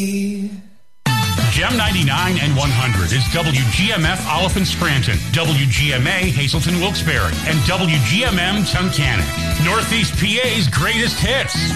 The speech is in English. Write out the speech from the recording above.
Gem 99 and 100 is WGMF Oliphant Scranton, WGMA Hazleton Wilkes-Barre, and WGMM Tunkhannock. Northeast PA's greatest hits.